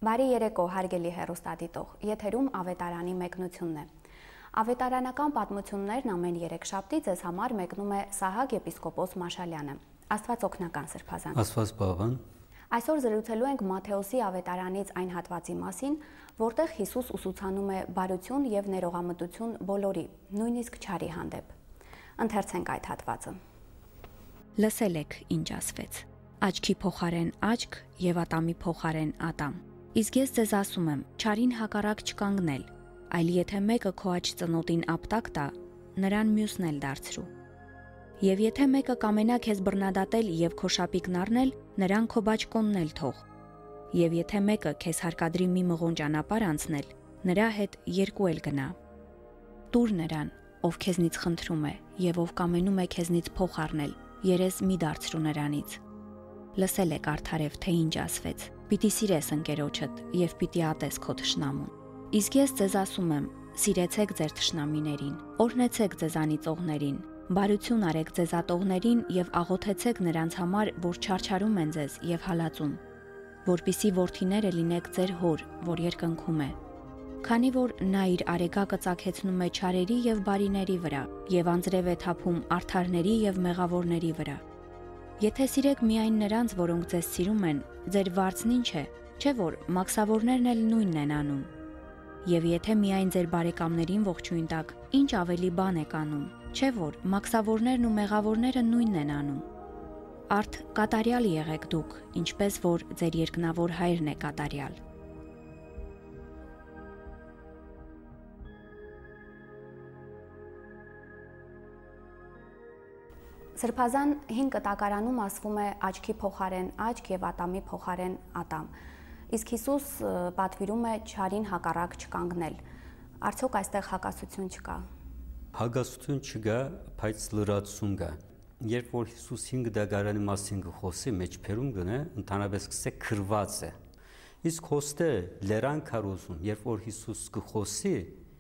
Բարի երեկո, հարգելի հեռուստադիտող, եթերում ավետարանի մեկնությունն է։ Ավետարանական պատմություններն ամեն երեքշաբթի ձեզ համար մեկնում է Սահակ եպիսկոպոս Մաշալյանը։ Աստված օգնական սրբազան։ Աստված բավան։ Այսօր զրուցելու ենք Մատթեոսի ավետարանից այն հատվածի մասին, որտեղ Հիսուս ուսուցանում է բարություն եւ ներողամտություն բոլորի, նույնիսկ չարի հանդեպ։ Ընթերցենք այդ հատվածը։ Լսել եք, ինչ ասվեց. Աչքի փոխարեն աչք եւ ատամի փոխարեն ատամ։ Իսկ ես ձեզ ասում եմ, չարին հակառակ չկանգնել, այլ եթե մեկը քո աջ ծնոտին ապտակ տա, նրան մյուսն էլ դարձրու։ Եվ եթե մեկը կամենա քեզ բռնադատել եւ քո շապիկն առնել, նրան քո բաճկոնն էլ թող։ Եվ եթե մեկը քեզ հարկադրի մի մղոն ճանապարհ անցնել, նրա հետ երկու էլ գնա։ Տուր նրան, ով քեզնից խնդրում է, եւ ով կամենում է քեզնից փող առնել, երես մի դարձրու նրանից։ Լսել եք արդարև, թե ինչ ասվեց. Պիտի սիրես ընկերոջդ եւ պիտի ատես քո թշնամուն։ Իսկ ես ձեզ ասում եմ, սիրեցեք ձեր թշնամիներին, օրհնեցեք ձեզ անիծողներին, բարություն արեք ձեզ ատողներին եւ աղոթեցեք նրանց համար, որ չարչարում են ձեզ եւ հալածում, որպիսի որդիները լինեք ձեր հոր, որ երկնքում է։ Քանի որ նա իր արեգակը ծագեցնում է չարերի եւ բարիների վրա եւ անձրև է թափում արդարների եւ մեղավորների վրա։ Եթե սիրեք միայն նրանց, որոնք ձեզ սիրում են, ձեր վարձն ինչ է, չէ՞ որ մաքսավորներն էլ նույնն են անում։ Եվ եթե միայն ձեր բարեկամներին ողջույն տաք, ինչ ավելի բան եք անում, չէ՞ որ մաքսավորներն ու մեղավորները նույնն են անում։ Արդ կատարյալ եղեք դուք, ինչպես որ ձեր երկնավոր Հայրն է կատարյալ։ Սրբազան 5 կտակարանում ասվում է աչքի փոխարեն աչք եւ ատամի փոխարեն ատամ։ Իսկ Հիսուս պատվիրում է չարին հակառակ չկանգնել։ Արդյոք այստեղ հակասություն չկա։ Հակասություն չկա, բայց լրացում կա։ Երբ որ Հիսուս 5 դագարանի մասին գխոսի մեջբերում գնե, ընդհանրապես կսե քրված է։ Իսկ հոստե լերան քարոզում, երբ որ Հիսուս գխոսի,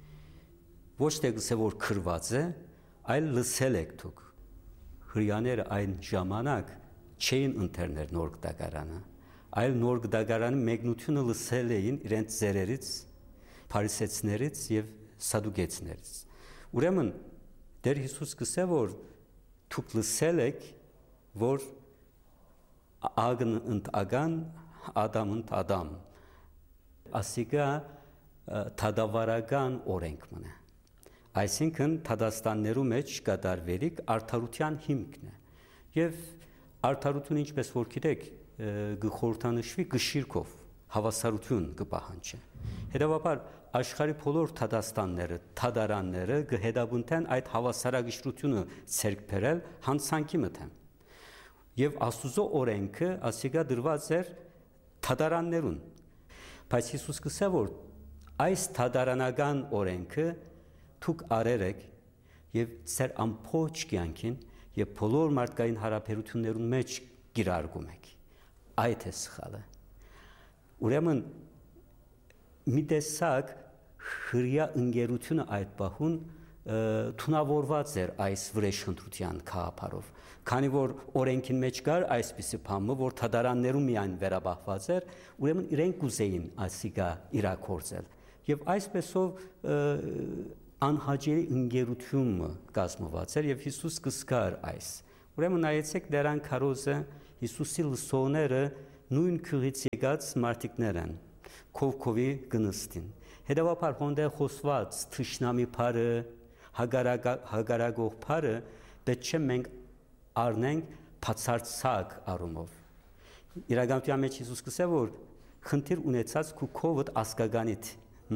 ոչ թե գսե որ քրված է, այլ լսել եք դուք։ Հրյաները այն ժամանակ չէին ընթերներ նոր դագարանը, այլ նոր դագարանի մեկնությունը լսել էին իրենց ծերերից, փարիսեցիներից եւ սադուկեցիներից։ Ուրեմն դեր Հիսուս գսե որ դուք լսել եք, որ ագն ընտագան Ադամ ընտադամ, ասիկա թադավարական օրենք մնա։ Այսինքն Թադաստաններու մեջ կատարվելիք արդարության հիմքն է։ Եվ արդարությունը ինչպես որ գիտեք, գխորհրդանշվի գշիրքով, հավասարություն կպահանջի։ Հետևաբար աշխարհի բոլոր Թադաստանները, թադարանները կհետաբնեն այդ հավասարագշրությունը ցերկ բերել հանցանքի մտեմ։ Եվ Աստուծո օրենքը ասիկա դրված էր թադարաններուն։ Բայց Հիսուս կսա որ այս թադարանական օրենքը դուք արերեք եւ ծեր ամփոփ կյանքին եւ բոլոր մարդկային հարաբերություններուն մեջ գիրարգում եք։ Այդ է սխալը։ Ուրեմն մի տեսակ հրյա ընկերությունը այդ բախուն թունավորված էր այս վրեժխնդրության քահապարով, քանի որ օրենքին մեջ կար այսպիսի բանը, որ թադարաններում միայն վերաբախված էր, ուրեմն իրենք կուզեին ասիկա իրակորձել եւ այսպեսով անհաջելի ընկերությունը կազմված էր եւ Հիսուս կսկար այս։ Ուրեմն նայեցեք դերան քարոզը Հիսուսի լսողները նույն քրից եկած մարդիկներ են, քովքովի գնստին։ Հետևաբար հոնդե խոսված թշնամի բարը, հագարագող բարը պետք չէ մենք առնենք բացարձակ առումով։ Իրականության մեջ Հիսուս կսե որ խնդիր ունեցած քու քովդ ասկագանիդ,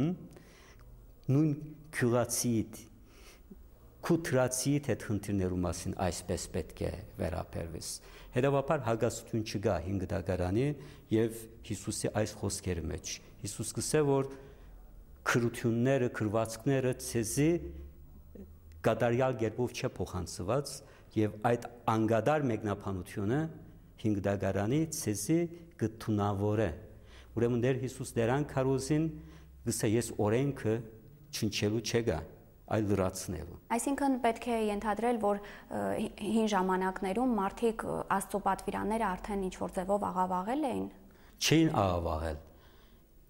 նույն քյուրացիդ, քուտրացիդ հետ խնդիրներու մասին այսպես պետք է վերաբերվես։ Հետևաբար հագասություն չկա 5 դագարանի եւ Հիսուսի այս խոսքերի մեջ։ Հիսուս կսե որ քրությունները, քրվածքները ցեզի կատարյալ կերպով չէ փոխանցված եւ այդ անգադար մեկնաբանությունը 5 դագարանի ցեզի գտնավորե։ Ուրեմն դեր Հիսուս դերան քարոզին գսե ես օրենքը չնչելու չգա, այլ լրացնելու։ Այսինքն պետք է ենթադրել, որ հին ժամանակներում մարդիկ Աստծո պատվիրանները արդեն ինչ որ ձևով աղավաղել էին։ Չէին աղավաղել։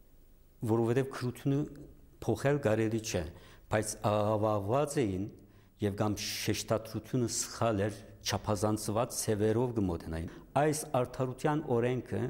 որովհետև քրությունը փոխել կարելի չէ, բայց աղավաղված էին եւ կամ շեշտադրությունը սխալ էր, չափազանցված ցևերով գմոդենային։ Այս արդարության օրենքը,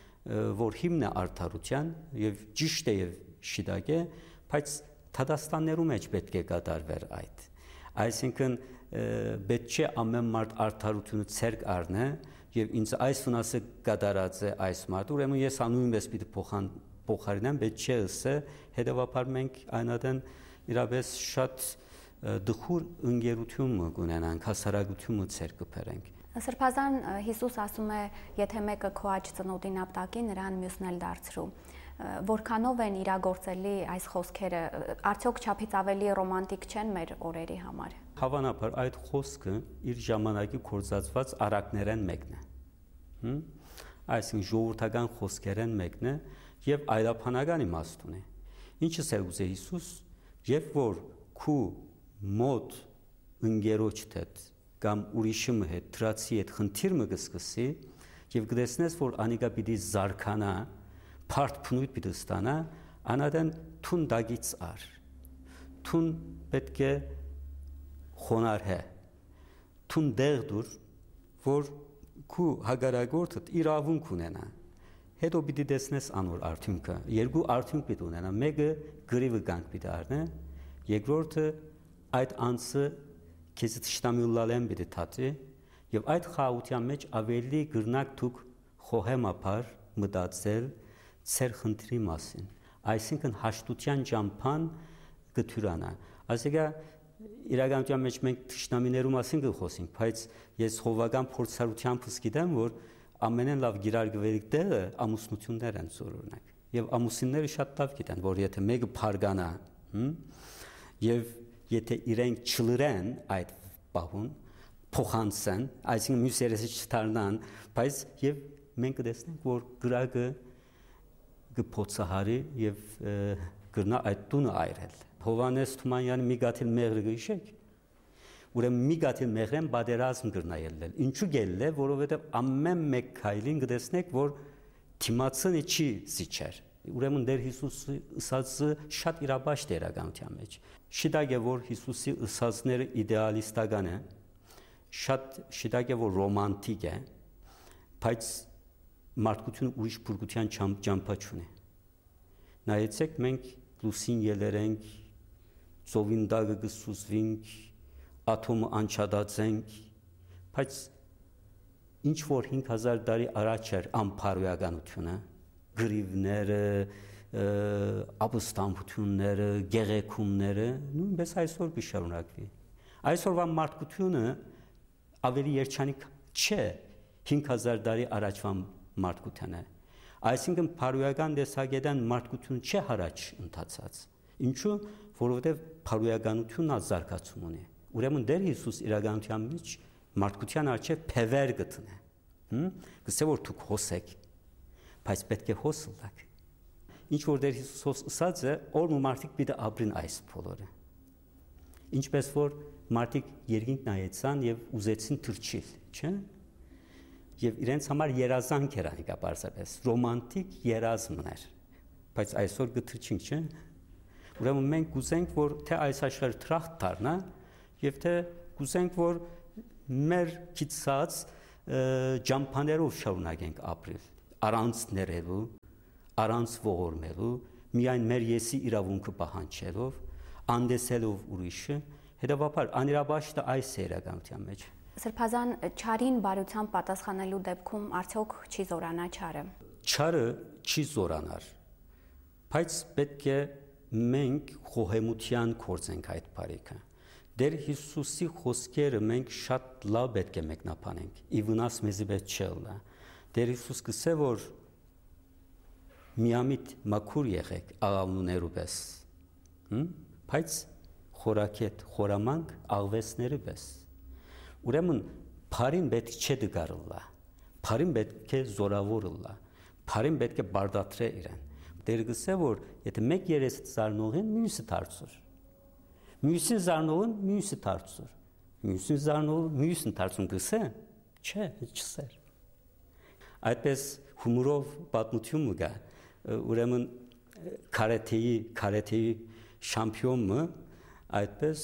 որ հիմն է արդարության եւ ճիշտ է եւ շիդակ է, բայց Թադաստաններու մեջ պետք է կատարվեր այդ։ Այսինքն պետք չէ ամեն մարդ արդարությունը ցերկ առնե եւ ինձ այս վնասը կատարած է այս մարդ, ուրեմն ես անույնպես պիտի փոխարինեմ, պետք չէ ասե, հետեւաբար մենք այնադեն իրապես շատ դխուր ընկերություն կունենանք, հասարակությունը ցերկ կփերենք։ Սրբազան Հիսուս ասում է, եթե մեկը քո աջ ծնոտին ապտակի, նրան մյուսն էլ դարձրու։ Որքանով են իրագործելի այս խոսքերը, արդյոք չափից ավելի ռոմանտիկ չեն մեր օրերի համար։ Հավանաբար այդ խոսքը իր ժամանակի կործածված արակներեն մեկն է։ Այսինքն ժողովրդական խոսքերեն մեկն է եւ այլաբանական իմաստ ունի։ Ինչս է ուզել Հիսուս, երբ որ քու մոտ ընկերոջ հետ կամ ուրիշի հետ, դրացի հետ խնդիր մը կսկսի եւ կտեսնես, որ անիկա պիտի զարգանա, փարտ փնույթ պիտի ստանա, անադեն թուն դագից ար, թուն պետք է խոնարհե, թուն դեղ դուր, որ քու հագարագորդդ իրավունք ունենա, հետո պիտի տեսնես անոր արդյունքը, երկու արդյունք պիտի ունենա, մեկը գրիվը կանք պիտի առնե, երկրորդը այդ անձը քեզ տշտամիլալեն պիտի թաթի, եւ այդ խաղաղության մեջ ավելի գրնակ դուք խոհեմապար մտածել ցեր խնդրի մասին, այսինքն հաշտության ճամփան գթյուրանա։ Այսինքն իրականության մեջ մենք տշնամիներու մասին կխոսենք, բայց ես հովական փորձառությամբ գիտեմ, որ ամենեն լավ գիրարգվելիք տեղը ամուսնություններ են օրինակ։ Եվ ամուսինները շատ լավ գիտեն, որ եթե մեկը փարգանա, եւ եթե իրենք չլրեն այդ պահուն, փոխանցեն, այսինքն մյուս երեսը չդառնան, բայց եւ մենք կտեսնենք, որ գրակը կփոցահարի եւ գրնա այդ տունը այրել։ Հովանես Թումանյանի մի գաթիլ մեղրը գիշեք, ուրեմն մի գաթիլ մեղրեն բادرազմ գրնա ելնել։ Ինչու գելել է, որովհետեւ ամեն մեկ քայլին կտեսնեք, որ թիմացնի չի զիջեր։ Ուրեմն դեր Հիսուսի ըսածը շատ իրաբաշտ է իրականության մեջ։ Շիտակ է, որ Հիսուսի ըսածները իդեալիստական է, շատ շիտակ է, որ ռոմանտիկ է, բայց մարդկությունը ուրիշ փրկության ճամփա չունի։ Նայեցեք, մենք լուսին ելերենք, ծովին դագը կսուզվենք, աթոմը անչադացենք, բայց ինչ որ 5000 տարի առաջ էր անփարոյականությունը, գրիվները, ապստամբությունները, գեղեցումները, նույնպես այսօր կշարունակվի։ Այսօրվա մարդկությունը ավելի երջանիկ չէ 5000 տարի առաջվա մարդկությանը։ Այսինքն փարոյական տեսակետան մարդկությունը չէ հարաճ ընթացած։ Ինչու՞, որովհետև փարոյականությունն ազարգացում ունի։ Ուրեմն դեր Հիսուս իրականության մեջ մարդկության արժե փևեր գտնե։ Գսե որ դուք հոսեք, բայց պետք է հոսլակ։ Ինչ որ դեր Հիսուս ասած է, օրն ու մարդիկ պիտի ապրին այս բոլորը։ Ինչպես որ մարդիկ երկինք նայեցան եւ ուզեցին թրջիլ, չէ՞։ Եվ իրենց համար երազանք էր անիկա բարձրապես, ռոմանտիկ երազմն էր, բայց այսօր գթրջինք, չէ՞։ Ուրեմն մենք կուզենք, որ թե այս աշխարհը թրախտ դառնա, եւ թե կուզենք, որ մեր քիծած ջամփաներով շարունակենք ապրել, առանց ներելու, առանց ողորմելու, միայն մեր եսի իրավունքը պահանջելով, անդեսելով ուրիշը, հետեւաբար անիրաբաշտը այս է իրականության մեջ։ Սրբազան չարին բարությամբ պատասխանելու դեպքում արդյոք չի զորանա չարը։ Չարը չի զորանար, բայց պետք է մենք խոհեմության կործենք այդ բարիքը։ Դեր Հիսուսի խոսքերը մենք շատ լավ պետք է մեկնաբանենք, ի վնաս մեզի պետք չէ լա։ Դեր Հիսուս կսե որ միամիտ մաքուր եղեք աղավնուներու պես, բայց խորակետ, խորամանկ աղվեսների պես։ Ուրեմն բարին պետք չէ դգարլա, բարին պետք է զորավորլա, բարին պետք է բարդատրե իրեն։ Դեր գսե որ եթե մեկ երես զարնողին մյուսը դարձուր, մյուսին զարնողին մյուսը դարձուր, մյուսին զարնողին մյուսն դարձուն գսե, չէ, չսեր։ Այդպես հումորով պատմություն կա, ուրեմն կարեթեի շամպիոնը այդպես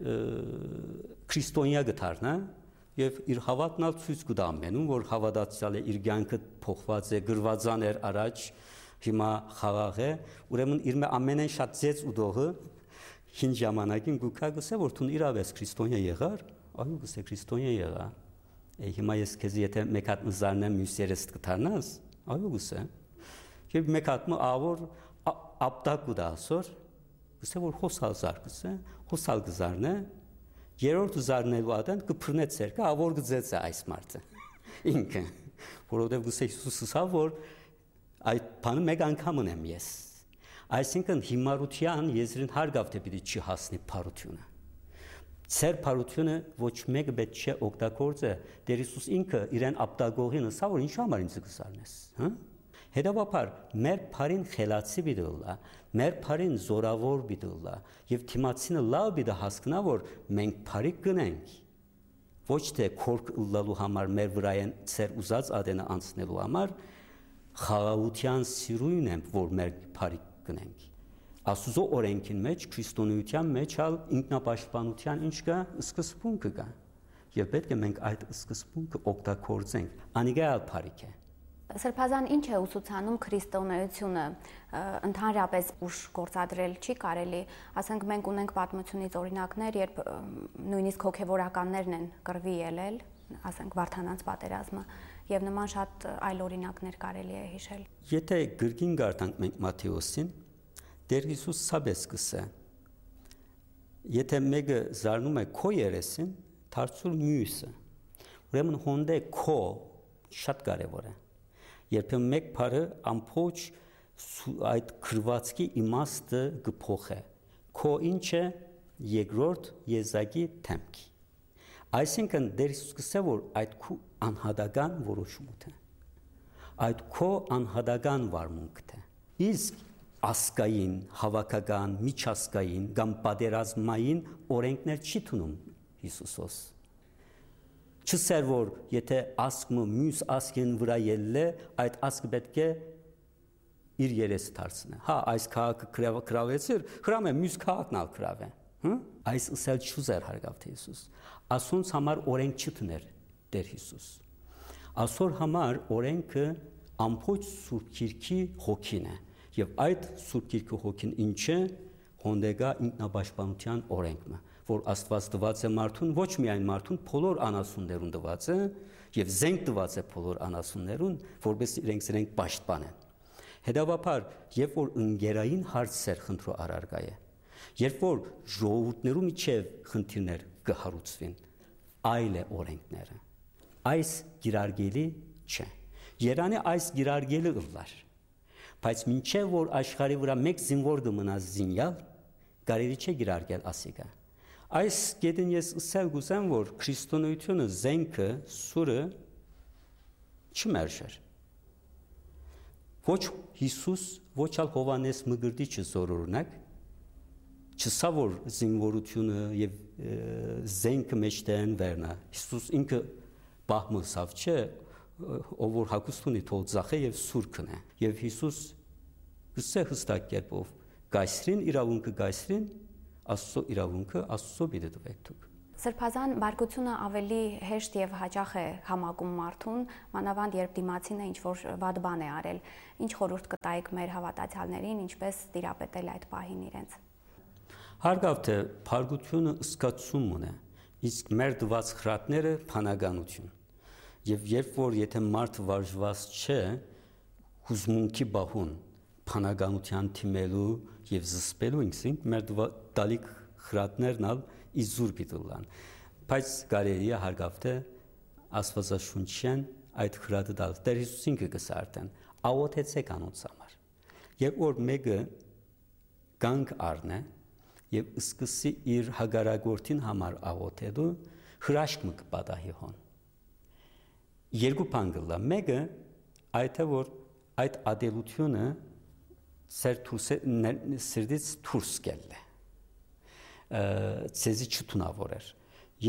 քրիստոնյա գտարնա եւ իր հավատնալ ցույց կտա ամենում, որ հավատացյալ է, իր կյանքը փոխված է, գրվածան էր առաջ, հիմա խաղաղ է, ուրեմն իր ամենայն շատ ծեց ուդողը հին ժամանակին գուկա գսե որ դու իրավես քրիստոնյա եղար, այո գսե քրիստոնյա եղա։ Հիմա ես քեզ եթե մեկ հատ մզարնեմ մյուս երես կթարնաս, այո գսե։ Եվ մեկ հատ մը ավոր ապտակ ու դասոր, գսե որ հոսալ զար գսե, հոսալ գզարնե, երրորդ զարնելու ադեն կփռնե ցերկը, ավոր գծեց է այս մարդը։ Ինքը, որովհետև գսե Հիսուսը ասա որ այդ բանը մեկ անգամ ունեմ ես։ Այսինքն հիմարության եզրին հարգավ թե պիտի չի հասնի փարությունը։ Ցեր փարությունը ոչ մեկը պետք չէ օգտագործե, Տեր Հիսուս ինքը իրեն ապտագողին ասա որ ինչ համար ինձ կսարնես, հա։ Հետևաբար մեր փարին խելացի բիդոլա, մեր փարին զորավոր բիդոլա, եւ թիմացինը լավ բիդը հասկնա որ մենք փարի կնենք։ Ոչ թե քորք լալու համար մեր վրայեն ցեր ուզած ադենը անցնելու համար խաղաղության սիրույն եմ որ մեր փարի կնենք։ Աստուծո օրենքին մեջ, քրիստոնեության մեջ ալ ինքնապաշտպանության ինչ կա, սկզբունքը կա։ Եվ պետք է մենք այդ սկզբունքը օգտագործենք։ Անիգալ փարիք է։ Սրբազան ինչ է ուսուցանում քրիստոնեությունը, ընդհանրապես ուշ գործադրել չի կարելի, ասենք մենք ունենք պատմությունից օրինակներ, երբ նույնիսկ հոգևորականներն են կռվի ելել, ասենք Վարդանանց պատերազմը, եւ նման շատ այլ օրինակներ կարելի է հիշել։ Եթե գրքին գարտանք մենք Մատթեոսին, Տեր Հիսուս սաբես կսե։ Եթե մեկը զարնում է քո երեսին, դարձուր մյուսը։ Ուրեմն հոնդե քո շատ կարևոր է։ Երբեմն մեկ բառը ամբողջ այդ քրվածքի իմաստը կփոխե։ Քո ինչ է երկրորդ եզակի թեմքի։ Այսինքն Տեր Հիսուս կսե որ այդ քո անհատական որոշումն է։ Այդ քո անհատական վարմունքն է։ Իսկ ասկային, հավաքական, միջազգային կամ պատերազմային օրենքներ չի տունում Հիսուսոս։ Չսեր որ եթե ասկը մյուս ասկին վրա ելլե, այդ ասկը պետք է իր երեսը դարձնի։ Հա, այս քաղաքը քրավեցիր, հրամե մյուս քաղաքն ալ քրավե։ Հա? Այս ըսել չուզեր հարգավ թե Հիսուս։ Ասոնց համար օրենք չտներ Տեր Հիսուս։ Ասոր համար օրենքը ամբողջ Սուրբ Գիրքի հոգին է։ Եվ այդ Սուրբ Գիրքի հոգին ինչ է, հոնդեգա ինքնապաշտպանության օրենքը, որ Աստված տված է մարդուն, ոչ միայն մարդուն, բոլոր անասուններուն տված է, եւ զենք տված է բոլոր անասուններուն, որպես իրենք պաշտպանեն։ Հետևաբար, երբ որ ընկերային հարցեր խնդրո առարգա է, երբ որ ժողովուրդներու միջև խնդիրներ կհարուցվին, այլ է օրենքները։ Այս գիրարգելի չէ։ Երանի այս գիրարգելի ըլլար։ Բայց մինչև որ աշխարհի վրա մեկ զինվոր կմնա զինյալ, կարելի չէ գիրարգել ասիկա։ Այս գետին ես ասել գուսեմ, որ քրիստոնեությունը զենքը, սուրը չմերժեր։ Ոչ Հիսուս, ոչ ալ Հովանես Մգրտիչը զորօրինակ, չսա որ զինվորությունը եւ զենքը մեջտեն վերնա։ Հիսուս ինքը բահմուսավ չէ, ով որ հակոստունի թող ձախե եւ սուրքն է։ Եվ Հիսուս գսե հստակ կերպով գայսրին իրավունքը գայսրին, Աստծո իրավունքը Աստծո պիտի տվեք դուք։ Սրբազան բարգությունը ավելի հեշտ եւ հաճախ է համակում մարդուն, մանավանդ երբ դիմացինը ինչ որ վատ բան է արել։ Ինչ խորհուրդ կտայիք մեր հավատացյալներին, ինչպես տիրապետել այդ պահին իրենց։ Հարգավ թե բարգությունը սկացում ունի, իսկ մեր տված խրատները փանականություն։ Եվ երբ որ եթե մարդը վարժված չէ, հուզմունքի բահուն, փանականության թիմելու եւ զսպելու ինքսին մեր տալիք խրատներն ալ իզուր պիտուլան։ Բայց կարելի է հարգավ թե Աստվածաշունչեն այդ խրատը տալ։ Տեր Հիսուս ինքը կսարտեն, աղոթեցեք անոնց համար։ Երբ որ մեկը կանգ առնե եւ սկսի իր հագարագործին համար աղոթելու, հրաշք մը կպատահի հոն։ Երկու բան կլա, մեկը այդ է որ այդ ադելությունը սրդից դուրս գելն է, ցեզի չթունավորեր։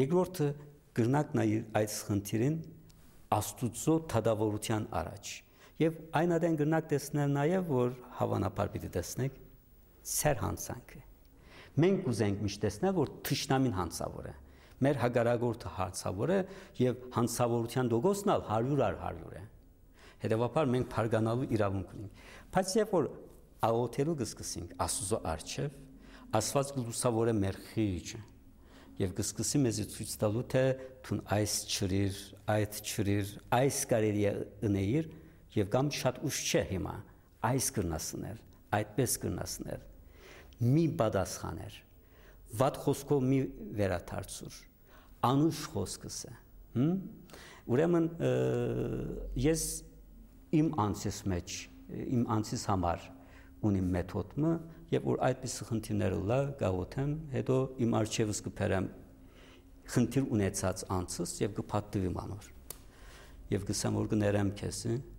Երկրորդը կրնակ նայ այդ խնդիրին Աստուծո թադավորության առաջ Եվ այն adեն գրնակ տեսնել նաև, որ հավանաբար պիտի տեսնեք սեր հանցանքը։ Մենք ուզենք միշտ տեսնել, որ թշնամին հանցավոր է։ Մեր հագարագործը հանցավոր է եւ հանցավորության դոգոսն ալ 100 է։ Հետևաբար մենք փարգանալու իրավունք ունենք։ Բայց երբ որ աղոթելու կսկսենք Աստծո առջև, Աստված կլուսավորե մեր խիճը եւ կսկսի մեզի ցույց տալու թե թուն այս ճրիր, այդ ճրիր, այս կարելի է ընեիր եւ կամ շատ ուշ չէ հիմա այս կրնասներ, այդպես կրնասներ։ Մի բադասխաներ, վատ խոսքով մի վերաթարցուր, անուշ խոսքս է։ Ուրեմն ես իմ անձիս մեջ, իմ անձիս համար ունիմ մեթոդը եւ որ այդպես խնդիրները լա գաղութեմ, հետո իմ արժևս կփերեմ խնդիր ունեցած անձս եւ կփաթվիմ անոր։ Եվ գսեմ որ կներեմ քեզ,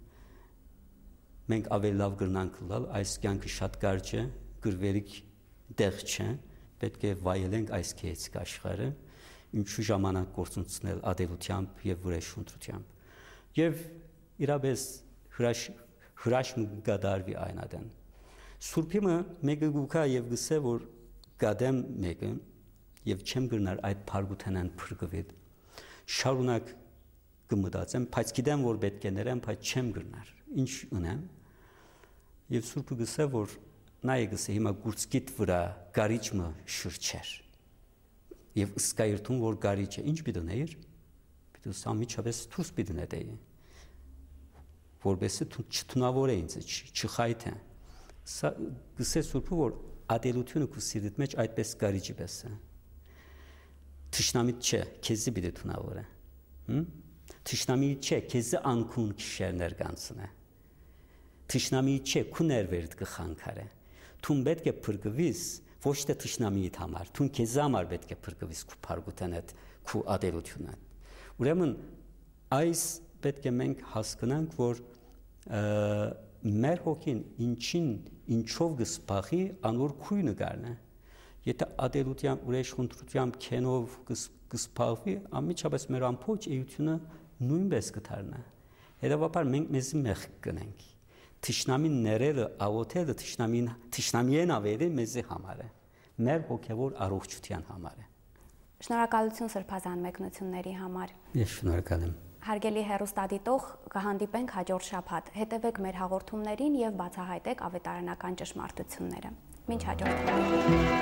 մենք ավելի լավ կրնանք լալ, այս կյանքը շատ կարճ է, գրվերիկ դեղ չէ, պետք է վայելենք այս քեծիկ աշխարհը, ինչու ժամանակ գործունեցնել ադելությամբ եւ վրեժշունտրությամբ։ Եվ իրապես հրաշք կդարվի այն ադեն։ Սուրբիմը մեկը գուքա եւ գսե որ գադեմ մեկը եւ չեմ գրնար այդ փարգութենան փրկվիդ շարունակ կմտածեմ բայց գիտեմ որ պետք է ներեմ բայց չեմ գրնար ինչ ունեմ եւ Սուրբը գսե որ նայ գսե հիմա գուրցկիտ վրա գարիճը շրջեր եւ սկայրթուն որ գարիճը ինչ պիտի պիտի սամիչավես թուս պիտի նետեի որբեսը չթունավոր է ինձ չխայթե Սա գսե Սուրբը որ ադելությունը քու սիրտ մեջ այդպես գարիճի պես է Թշնամիտ չէ քեզի պիտի թունավոր է Թշնամիտ չէ քեզի անկուն քիշերներ կանցնե Թշնամիտ չէ քու ներվերդ կխանքարե Թուն պետք է փրկվիս ոչ թե թշնամիիդ համար թուն քեզի համար պետք է փրկվիս քու փարգութեն այդ քու ադելությունը Ուրեմն այս պետք է մենք հասկանանք որ մեր հոգին ինչով գսպախի անոր քույնը գարնե եթե ադելությամբ ուրեշխնդրությամբ քենով գսպախվի ամիջապես մեր ամփոփ էությունը նույնպես կդառնա հետևաբար մենք մեզի մեղք կնենք թշնամին ներելը աղոթելը թշնամիեն ավերի մեզի համար է մեր հոգևոր առողջության համար է Շնորհակալություն Սրբազան մեկնությունների համար Ես շնորհակալ եմ Հարգելի հեռուստադիտող, կհանդիպենք հաջորդ շաբաթ։ Հետևեք մեր հաղորդումներին եւ բացահայտեք ավետարանական ճշմարտությունները։ Մինչ հաջորդ